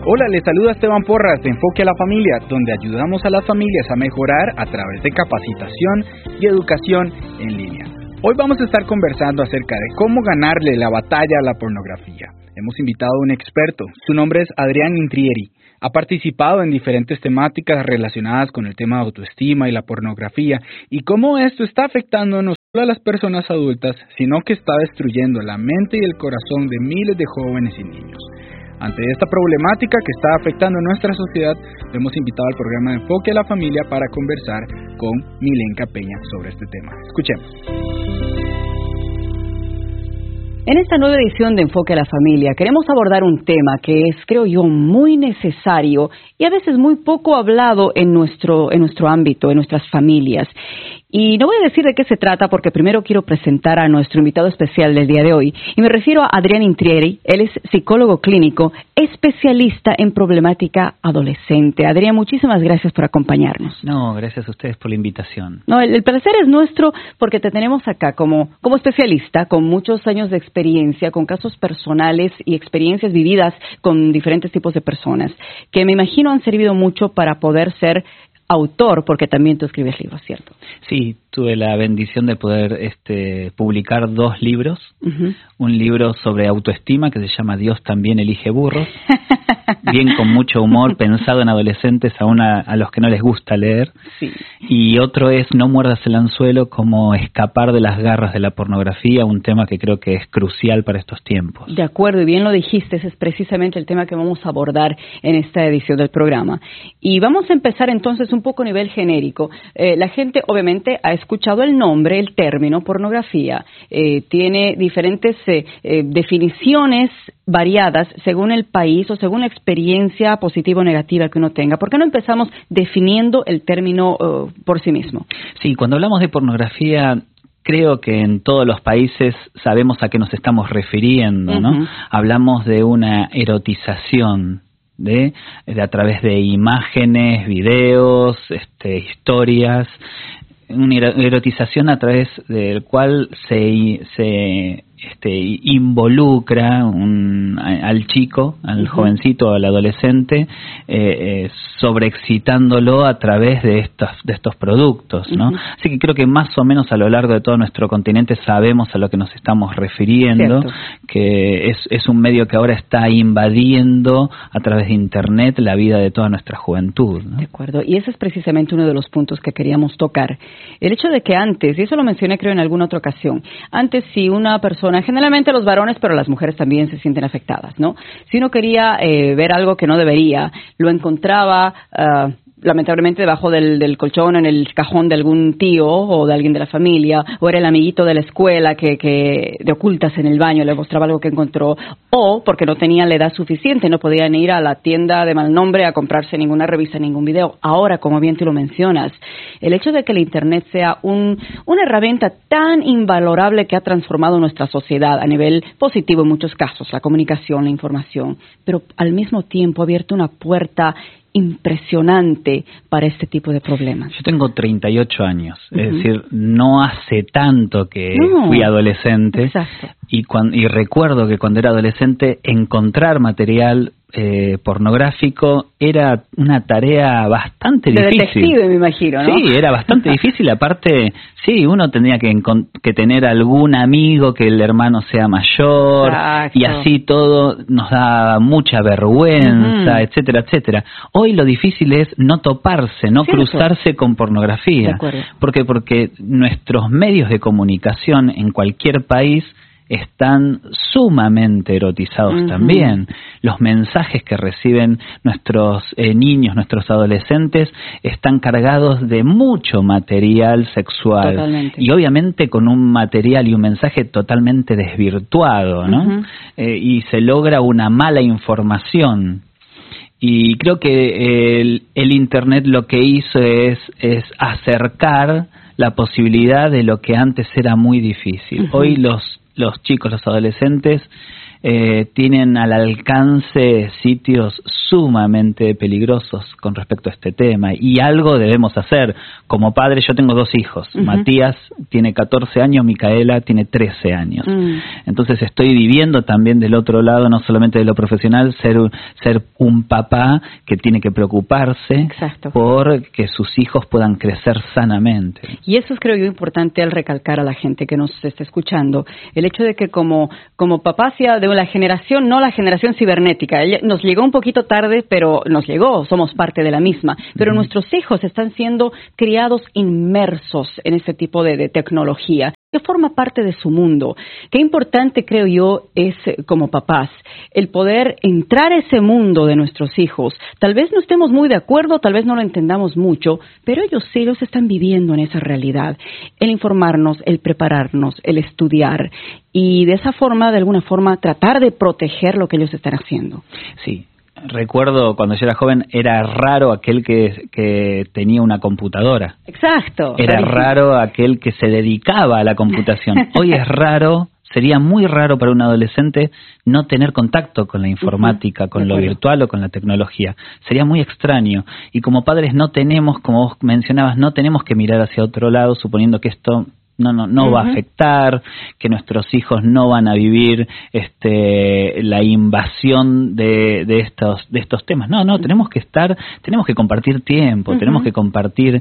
Hola, les saluda Esteban Porras de Enfoque a la Familia, donde ayudamos a las familias a mejorar a través de capacitación y educación en línea. Hoy vamos a estar conversando acerca de cómo ganarle la batalla a la pornografía. Hemos invitado a un experto, su nombre es Adrián Intrieri. Ha participado en diferentes temáticas relacionadas con el tema de autoestima y la pornografía y cómo esto está afectando no solo a las personas adultas, sino que está destruyendo la mente y el corazón de miles de jóvenes y niños. Ante esta problemática que está afectando a nuestra sociedad, hemos invitado al programa de Enfoque a la Familia para conversar con Milenka Peña sobre este tema. Escuchemos. En esta nueva edición de Enfoque a la Familia queremos abordar un tema que es, creo yo, muy necesario y a veces muy poco hablado en nuestro ámbito, en nuestras familias. Y no voy a decir de qué se trata porque primero quiero presentar a nuestro invitado especial del día de hoy. Y me refiero a Adrián Intrieri. Él es psicólogo clínico, especialista en problemática adolescente. Adrián, muchísimas gracias por acompañarnos. No, gracias a ustedes por la invitación. No, el placer es nuestro porque te tenemos acá como especialista, con muchos años de experiencia, con casos personales y experiencias vividas con diferentes tipos de personas, que me imagino han servido mucho para poder ser autor, porque también tú escribes libros, ¿cierto? Sí, tuve la bendición de poder publicar 2 libros. Uh-huh. Un libro sobre autoestima que se llama Dios también elige burros, bien con mucho humor, pensado en adolescentes, aún a los que no les gusta leer. Sí. Y otro es No muerdas el anzuelo, cómo escapar de las garras de la pornografía, un tema que creo que es crucial para estos tiempos. De acuerdo, y bien lo dijiste, ese es precisamente el tema que vamos a abordar en esta edición del programa. Y vamos a empezar entonces un poco a nivel genérico. La gente obviamente ha escuchado el nombre, el término pornografía, tiene diferentes definiciones variadas según el país o según la experiencia positiva o negativa que uno tenga. ¿Por qué no empezamos definiendo el término por sí mismo? Sí, cuando hablamos de pornografía, creo que en todos los países sabemos a qué nos estamos refiriendo, ¿no? Uh-huh. Hablamos de una erotización de a través de imágenes, videos, historias, una erotización a través del cual se involucra al chico, al uh-huh. jovencito, al adolescente, sobreexcitándolo a través de estos productos, ¿no? Uh-huh. Así que creo que más o menos a lo largo de todo nuestro continente sabemos a lo que nos estamos refiriendo. Cierto. Que es un medio que ahora está invadiendo a través de Internet la vida de toda nuestra juventud, ¿no? De acuerdo, y ese es precisamente uno de los puntos que queríamos tocar. El hecho de que antes, y eso lo mencioné creo en alguna otra ocasión, antes si una persona, generalmente los varones, pero las mujeres también se sienten afectadas, ¿no? Si uno quería ver algo que no debería, lo encontraba lamentablemente debajo del colchón, en el cajón de algún tío o de alguien de la familia, o era el amiguito de la escuela que de ocultas en el baño le mostraba algo que encontró, o porque no tenían la edad suficiente, no podían ir a la tienda de mal nombre a comprarse ninguna revista, ningún video. Ahora, como bien tú lo mencionas, el hecho de que el Internet sea una herramienta tan invalorable que ha transformado nuestra sociedad a nivel positivo en muchos casos, la comunicación, la información, pero al mismo tiempo ha abierto una puerta impresionante para este tipo de problemas. Yo tengo 38 años, uh-huh. Es decir, no hace tanto que fui adolescente. Exacto. Y recuerdo que cuando era adolescente encontrar material pornográfico era una tarea bastante difícil. De detective, me imagino, ¿no? Sí, era bastante difícil. Aparte, sí, uno tenía que tener algún amigo que el hermano sea mayor. Exacto. Y así todo nos da mucha vergüenza, uh-huh. etcétera, etcétera. Hoy lo difícil es no toparse, no Cierto. Cruzarse con pornografía. Porque nuestros medios de comunicación en cualquier país están sumamente erotizados uh-huh. también. Los mensajes que reciben nuestros niños, nuestros adolescentes, están cargados de mucho material sexual. Totalmente. Y obviamente con un material y un mensaje totalmente desvirtuado, ¿no? Uh-huh. Y se logra una mala información. Y creo que el Internet lo que hizo es acercar la posibilidad de lo que antes era muy difícil. Uh-huh. Hoy los chicos, los adolescentes, tienen al alcance sitios sumamente peligrosos con respecto a este tema, y algo debemos hacer. Como padre, yo tengo 2 hijos. Matías tiene 14 años, Micaela tiene 13 años. Entonces estoy viviendo también del otro lado, no solamente de lo profesional, ser un papá que tiene que preocuparse por que sus hijos puedan crecer sanamente. Y eso es, creo yo, importante al recalcar a la gente que nos está escuchando, el hecho de que como papá sea de la generación, no la generación cibernética, nos llegó un poquito tarde, pero nos llegó, somos parte de la misma, pero nuestros hijos están siendo criados inmersos en este tipo de tecnología, que forma parte de su mundo. Qué importante, creo yo, es como papás el poder entrar a ese mundo de nuestros hijos. Tal vez no estemos muy de acuerdo, tal vez no lo entendamos mucho, pero ellos sí los están viviendo en esa realidad. El informarnos, el prepararnos, el estudiar y de esa forma, de alguna forma, tratar de proteger lo que ellos están haciendo. Sí. Recuerdo cuando yo era joven, era raro aquel que tenía una computadora. Exacto. Era raro aquel que se dedicaba a la computación. Hoy es raro, sería muy raro para un adolescente no tener contacto con la informática, con lo virtual o con la tecnología. Sería muy extraño. Y como padres no tenemos, como vos mencionabas, no tenemos que mirar hacia otro lado suponiendo que esto no va a afectar, que nuestros hijos no van a vivir la invasión de estos temas. No, tenemos que compartir tiempo, tenemos que compartir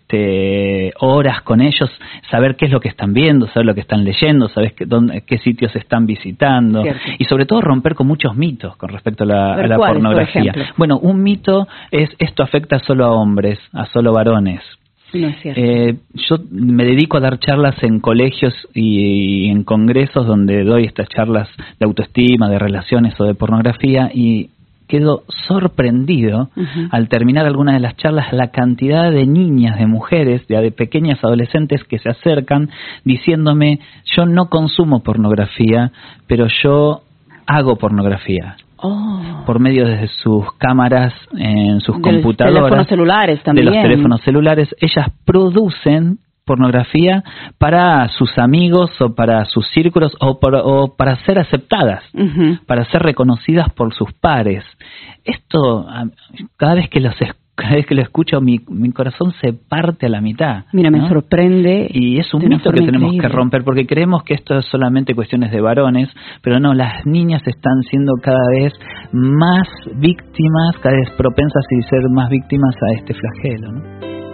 horas con ellos, saber qué es lo que están viendo, saber lo que están leyendo, saber qué sitios están visitando. Cierto. Y sobre todo romper con muchos mitos con respecto a la pornografía. Bueno, un mito es esto afecta solo a hombres, a solo varones. No es cierto. Yo me dedico a dar charlas en colegios y en congresos donde doy estas charlas de autoestima, de relaciones o de pornografía, y quedo sorprendido al terminar algunas de las charlas la cantidad de niñas, de mujeres, de pequeñas adolescentes que se acercan diciéndome: yo no consumo pornografía, pero yo hago pornografía. Por medio de sus cámaras en sus computadoras, teléfonos celulares también. De los teléfonos celulares, ellas producen pornografía para sus amigos o para sus círculos o para ser aceptadas, para ser reconocidas por sus pares. Esto, cada vez que lo escucho, mi corazón se parte a la mitad. Mira, me sorprende. Y es un mito que tenemos que romper, porque creemos que esto es solamente cuestiones de varones, pero no, las niñas están siendo cada vez más víctimas, cada vez propensas a ser más víctimas a este flagelo, ¿no?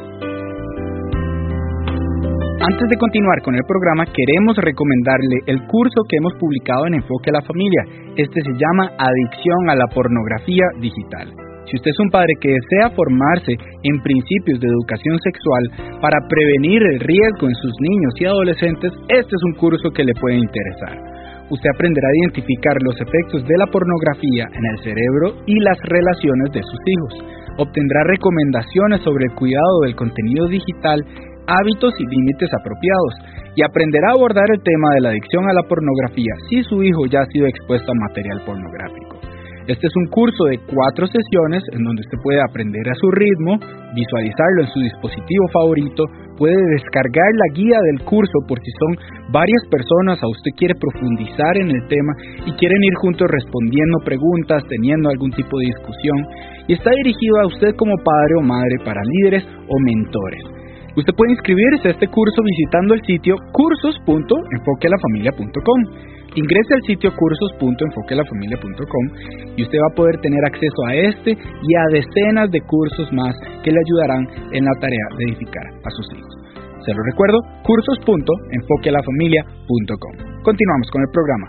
Antes de continuar con el programa, queremos recomendarle el curso que hemos publicado en Enfoque a la Familia. Este se llama Adicción a la Pornografía Digital. Si usted es un padre que desea formarse en principios de educación sexual para prevenir el riesgo en sus niños y adolescentes, este es un curso que le puede interesar. Usted aprenderá a identificar los efectos de la pornografía en el cerebro y las relaciones de sus hijos. Obtendrá recomendaciones sobre el cuidado del contenido digital, hábitos y límites apropiados, y aprenderá a abordar el tema de la adicción a la pornografía si su hijo ya ha sido expuesto a material pornográfico. Este es un curso de 4 sesiones en donde usted puede aprender a su ritmo, visualizarlo en su dispositivo favorito, puede descargar la guía del curso por si son varias personas o usted quiere profundizar en el tema y quieren ir juntos respondiendo preguntas, teniendo algún tipo de discusión, y está dirigido a usted como padre o madre para líderes o mentores. Usted puede inscribirse a este curso visitando el sitio cursos.enfoquealafamilia.com. Ingrese al sitio cursos.enfoquealafamilia.com y usted va a poder tener acceso a este y a decenas de cursos más que le ayudarán en la tarea de edificar a sus hijos. Se lo recuerdo, cursos.enfoquealafamilia.com. Continuamos con el programa.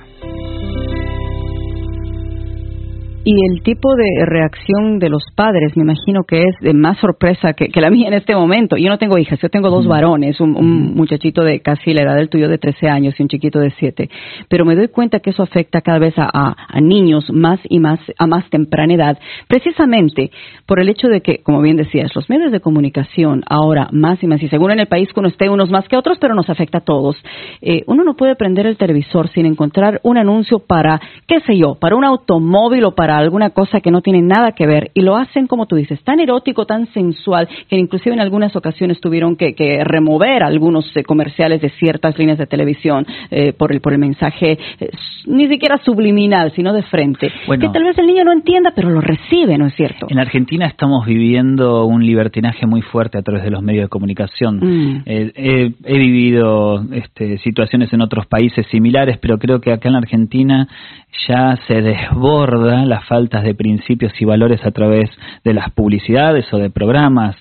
Y el tipo de reacción de los padres, me imagino que es de más sorpresa que la mía en este momento. Yo no tengo hijas, yo tengo 2 varones, un muchachito de casi la edad del tuyo de 13 años y un chiquito de 7. Pero me doy cuenta que eso afecta cada vez a niños más y más a más temprana edad, precisamente por el hecho de que, como bien decías, los medios de comunicación ahora más y más, y seguro en el país que uno esté unos más que otros, pero nos afecta a todos. Uno no puede prender el televisor sin encontrar un anuncio para, qué sé yo, para un automóvil o para para alguna cosa que no tiene nada que ver y lo hacen, como tú dices, tan erótico, tan sensual, que inclusive en algunas ocasiones tuvieron que remover algunos comerciales de ciertas líneas de televisión por el mensaje ni siquiera subliminal, sino de frente. Bueno, que tal vez el niño no entienda, pero lo recibe, ¿no es cierto? En Argentina estamos viviendo un libertinaje muy fuerte a través de los medios de comunicación. He vivido situaciones en otros países similares, pero creo que acá en Argentina ya se desborda las faltas de principios y valores a través de las publicidades o de programas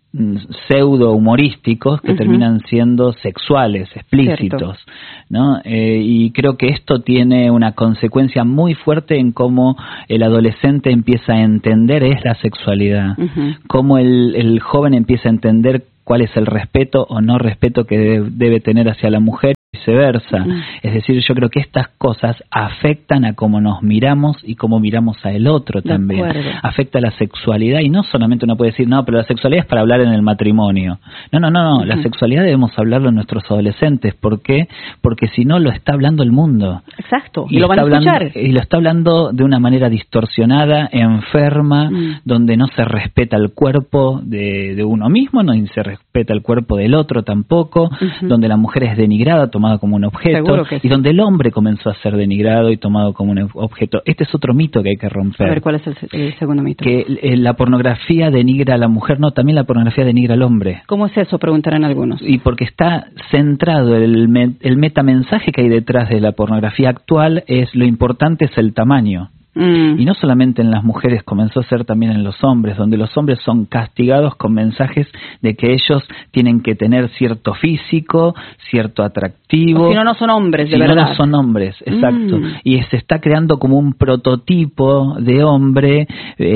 pseudo humorísticos que terminan siendo sexuales, explícitos, ¿no? Y creo que esto tiene una consecuencia muy fuerte en cómo el adolescente empieza a entender la sexualidad, cómo el joven empieza a entender cuál es el respeto o no respeto que debe tener hacia la mujer y viceversa. Es decir, yo creo que estas cosas afectan a cómo nos miramos y cómo miramos a el otro también. Afecta la sexualidad y no solamente uno puede decir, no, pero la sexualidad es para hablar en el matrimonio. No. La sexualidad debemos hablarlo en nuestros adolescentes. ¿Por qué? Porque si no lo está hablando el mundo. Exacto. Y lo van a escuchar. Y lo está hablando de una manera distorsionada, enferma, donde no se respeta el cuerpo de uno mismo, no se respeta el cuerpo del otro tampoco, donde la mujer es denigrada, tomado como un objeto, y donde el hombre comenzó a ser denigrado y tomado como un objeto. Este es otro mito que hay que romper. A ver, ¿cuál es el segundo mito? Que la pornografía denigra a la mujer. No, también la pornografía denigra al hombre. ¿Cómo es eso? Preguntarán algunos. Y porque está centrado el metamensaje que hay detrás de la pornografía actual es lo importante es el tamaño. Y no solamente en las mujeres, comenzó a ser también en los hombres, donde los hombres son castigados con mensajes de que ellos tienen que tener cierto físico, cierto atractivo. O si no, no son hombres, de verdad. No son hombres, exacto. Y se está creando como un prototipo de hombre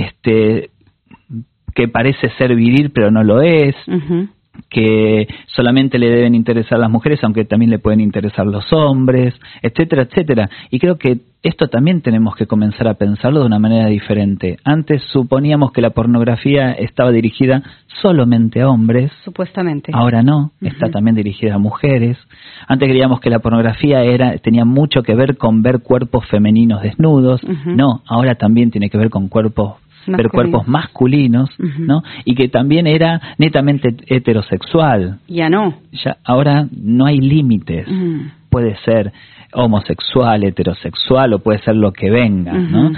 que parece ser viril, pero no lo es. Que solamente le deben interesar las mujeres, aunque también le pueden interesar los hombres, etcétera, etcétera. Y creo que esto también tenemos que comenzar a pensarlo de una manera diferente. Antes suponíamos que la pornografía estaba dirigida solamente a hombres. Supuestamente. Ahora no, está también dirigida a mujeres. Antes creíamos que la pornografía tenía mucho que ver con ver cuerpos femeninos desnudos. No, ahora también tiene que ver con cuerpos masculinos, ¿no? Y que también era netamente heterosexual. Ya no. Ahora no hay límites. Puede ser homosexual, heterosexual o puede ser lo que venga, ¿no?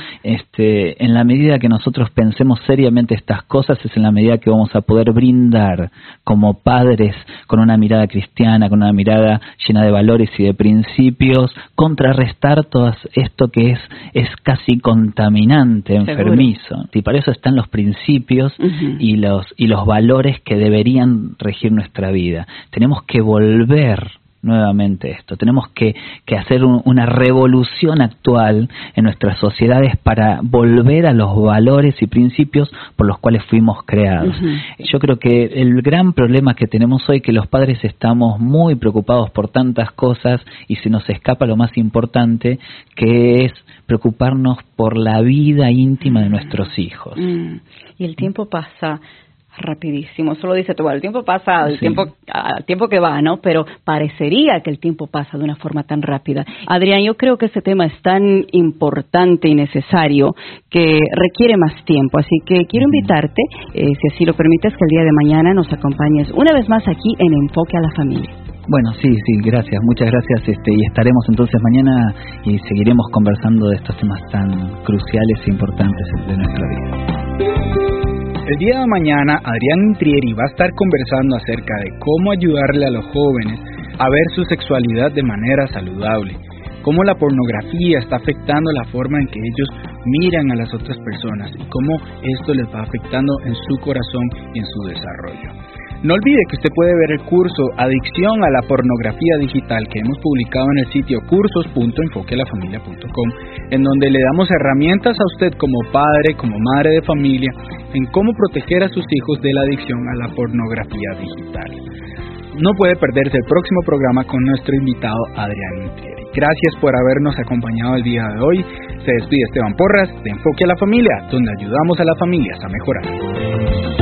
En la medida que nosotros pensemos seriamente estas cosas es en la medida que vamos a poder brindar como padres con una mirada cristiana, con una mirada llena de valores y de principios, contrarrestar todo esto que es casi contaminante, enfermizo. Y para eso están los principios y los valores que deberían regir nuestra vida. Tenemos que volver nuevamente esto. Tenemos que hacer una revolución actual en nuestras sociedades para volver a los valores y principios por los cuales fuimos creados. Yo creo que el gran problema que tenemos hoy es que los padres estamos muy preocupados por tantas cosas y se nos escapa lo más importante, que es preocuparnos por la vida íntima de nuestros hijos. Y el tiempo pasa rapidísimo, solo dice tú, el tiempo pasa, el tiempo que va, ¿no? Pero parecería que el tiempo pasa de una forma tan rápida. Adrián, yo creo que este tema es tan importante y necesario que requiere más tiempo, así que quiero invitarte, si así lo permites, que el día de mañana nos acompañes una vez más aquí en Enfoque a la Familia. Bueno, sí, gracias, muchas gracias, y estaremos entonces mañana y seguiremos conversando de estos temas tan cruciales e importantes de nuestra vida. El día de mañana, Adrián Intrieri va a estar conversando acerca de cómo ayudarle a los jóvenes a ver su sexualidad de manera saludable, cómo la pornografía está afectando la forma en que ellos miran a las otras personas y cómo esto les va afectando en su corazón y en su desarrollo. No olvide que usted puede ver el curso Adicción a la Pornografía Digital que hemos publicado en el sitio cursos.enfoquealafamilia.com, en donde le damos herramientas a usted como padre, como madre de familia, en cómo proteger a sus hijos de la adicción a la pornografía digital. No puede perderse el próximo programa con nuestro invitado Adrián Intrieri. Gracias por habernos acompañado el día de hoy. Se despide Esteban Porras de Enfoque a la Familia, donde ayudamos a las familias a mejorar.